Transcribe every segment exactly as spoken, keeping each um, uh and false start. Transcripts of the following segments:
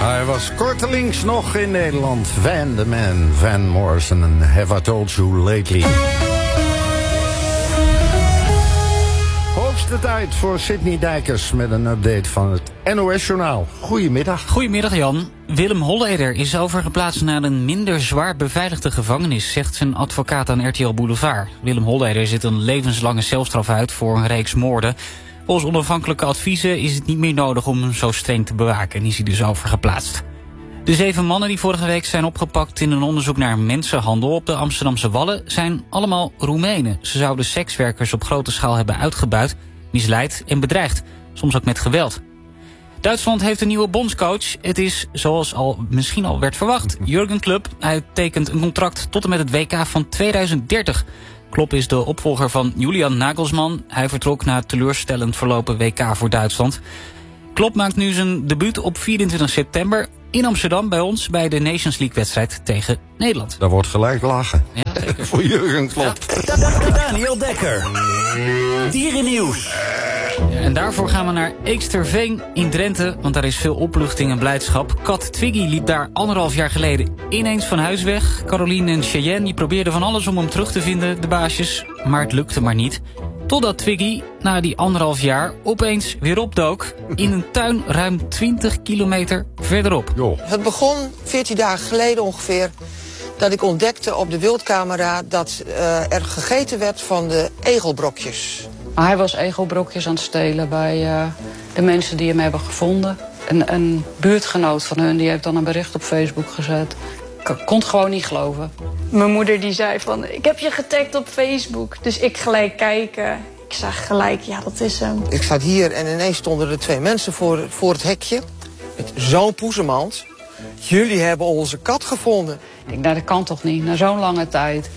Hij was kortelings nog in Nederland. Van the Man, Van Morrison en Have I Told You Lately. Hoogste tijd voor Sidney Dijkers met een update van het N O S-journaal. Goedemiddag. Goedemiddag, Jan. Willem Holleder is overgeplaatst naar een minder zwaar beveiligde gevangenis, zegt zijn advocaat aan R T L Boulevard. Willem Holleder zit een levenslange celstraf uit voor een reeks moorden. Volgens onafhankelijke adviezen is het niet meer nodig om hem zo streng te bewaken en is hij dus overgeplaatst. De zeven mannen die vorige week zijn opgepakt in een onderzoek naar mensenhandel op de Amsterdamse Wallen zijn allemaal Roemenen. Ze zouden sekswerkers op grote schaal hebben uitgebuit, misleid en bedreigd, soms ook met geweld. Duitsland heeft een nieuwe bondscoach. Het is, zoals al misschien al werd verwacht, Jurgen Klopp. Hij tekent een contract tot en met het W K van tweeduizend dertig. Klopp is de opvolger van Julian Nagelsmann. Hij vertrok na het teleurstellend verlopen W K voor Duitsland. Klopp maakt nu zijn debuut op vierentwintig september in Amsterdam bij ons bij de Nations League-wedstrijd tegen Nederland. Daar wordt gelijk lachen. Ja, zeker. Voor Jurgen Klopp. Ja. Daniel Dekker. Dierennieuws. Ja, en daarvoor gaan we naar Eeksterveen in Drenthe, want daar is veel opluchting en blijdschap. Kat Twiggy liep daar anderhalf jaar geleden ineens van huis weg. Caroline en Cheyenne die probeerden van alles om hem terug te vinden, de baasjes, maar het lukte maar niet. Totdat Twiggy, na die anderhalf jaar, opeens weer opdook in een tuin ruim twintig kilometer verderop. Jo. Het begon veertien dagen geleden ongeveer dat ik ontdekte op de wildcamera dat uh, er gegeten werd van de egelbrokjes. Hij was egelbrokjes aan het stelen bij uh, de mensen die hem hebben gevonden. Een, een buurtgenoot van hun die heeft dan een bericht op Facebook gezet. Ik kon het gewoon niet geloven. Mijn moeder die zei van, ik heb je getagd op Facebook. Dus ik gelijk kijken. Ik zag gelijk, ja, dat is hem. Ik zat hier en ineens stonden er twee mensen voor, voor het hekje. Met zo'n poesemand. Jullie hebben onze kat gevonden. Ik denk, nou, dat kan toch niet, na zo'n lange tijd.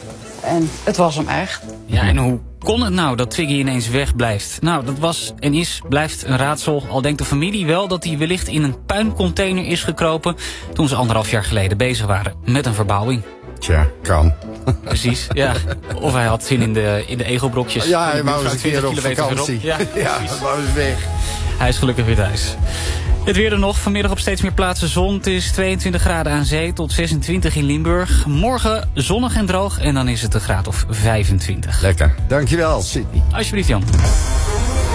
En het was hem echt. Ja, en hoe kon het nou dat Twiggy ineens wegblijft? Nou, dat was en is, blijft een raadsel. Al denkt de familie wel dat hij wellicht in een puincontainer is gekropen toen ze anderhalf jaar geleden bezig waren met een verbouwing. Tja, kan. Precies, ja. Of hij had zin in de, in de egelbrokjes. Ja, hij wou eens een keer op vakantie. Ja, ja, hij wou eens weg. Hij is gelukkig weer thuis. Het weer er nog. Vanmiddag op steeds meer plaatsen zon. Het is tweeëntwintig graden aan zee tot zesentwintig in Limburg. Morgen zonnig en droog en dan is het een graad of vijfentwintig. Lekker. Dankjewel, Sidney. Alsjeblieft, Jan.